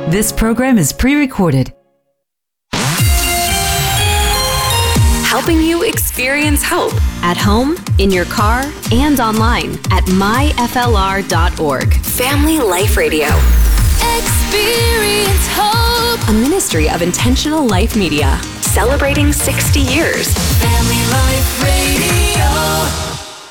This program is pre-recorded. Helping you experience hope at home, in your car, and online at myflr.org. Family Life Radio. Experience hope. A ministry of Intentional Life Media. Celebrating 60 years. Family Life Radio.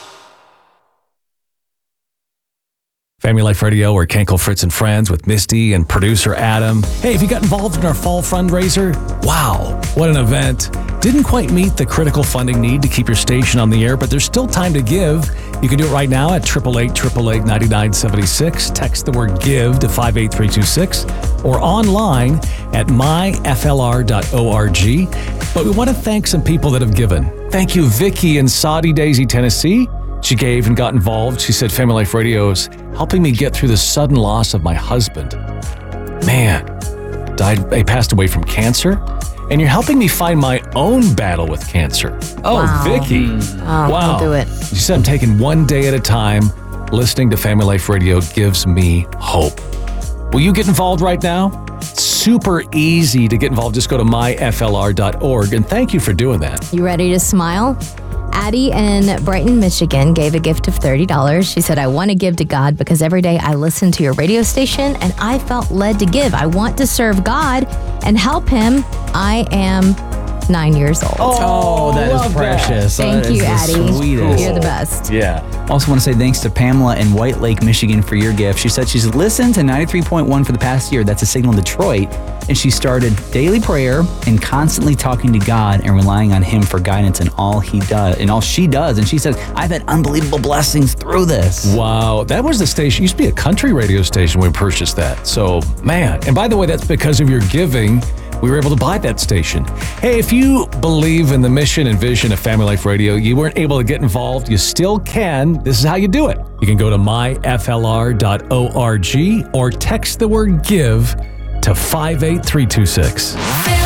Family Life Radio, we're Kenkel, Fritz, and Friends with Misty and producer Adam. Hey, if you got involved in our fall fundraiser, wow, what an event. Didn't quite meet the critical funding need to keep your station on the air, but there's still time to give. You can do it right now at 888-888-9976. Text the word GIVE to 58326 or online at myflr.org. But we want to thank some people that have given. Thank you, Vicky in Saudi Daisy, Tennessee. She gave and got involved. She said, Family Life Radio is helping me get through the sudden loss of my husband. Man, he passed away from cancer. And you're helping me find my own battle with cancer. Oh, wow. Vicky. Wow. I'll do it. She said, I'm taking one day at a time. Listening to Family Life Radio gives me hope. Will you get involved right now? It's super easy to get involved. Just go to myflr.org. And thank you for doing that. You ready to smile? Addie in Brighton, Michigan gave a gift of $30. She said, I want to give to God because every day I listen to your radio station and I felt led to give. I want to serve God and help him. I am 9 years old. Oh, that is precious. Thank you, Addie. Sweetest. You're the best. Yeah. Also want to say thanks to Pamela in White Lake, Michigan for your gift. She said she's listened to 93.1 for the past year. That's a Signal Detroit. And she started daily prayer and constantly talking to God and relying on Him for guidance in all He does and all she does. And she says, I've had unbelievable blessings through this. Wow. That was the station. It used to be a country radio station when we purchased that. So, man. And by the way, that's because of your giving. We were able to buy that station. Hey, if you believe in the mission and vision of Family Life Radio, you weren't able to get involved, you still can. This is how you do it. You can go to myflr.org or text the word GIVE to 58326.